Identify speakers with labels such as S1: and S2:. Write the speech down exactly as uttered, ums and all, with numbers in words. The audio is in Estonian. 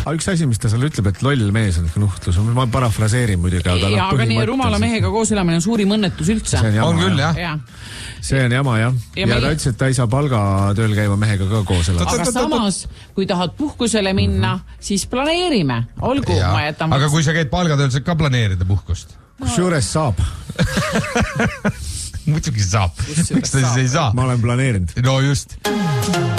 S1: aga üks asi, mis ta seal ütleb, et loll mees on nuhtlus, ma parafraseerin muidugi. Aga,
S2: ja, aga nii rumala mehega koos elamine on suurim õnnetus üldse.
S1: On, jama,
S3: on küll, jah.
S2: Ja.
S1: See on jama, jah. Ja, ja ta ütles, et ta ei saa palga tööl käima mehega ka koos elada.
S2: Aga samas, kui tahad puhkusele minna, mm-hmm. siis planeerime. Olgu, ja. ma jätan...
S3: Aga kui sa käid palgatööl, saad ka planeerida puhkust?
S1: Kusjuures saab.
S3: Muidugi saab. Miks ta siis ei saa?
S1: Ma olen planeerinud.
S3: No just.